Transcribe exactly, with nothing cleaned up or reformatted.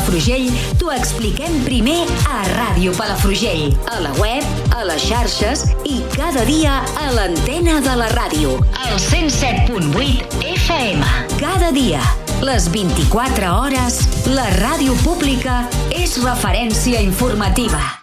Palafrugell t'ho expliquem primer a Ràdio Palafrugell, a la web, a les xarxes i cada dia a l'antena de la ràdio, al cent set punt vuit F M. Cada dia, les vint-i-quatre hores, la ràdio pública és referència informativa.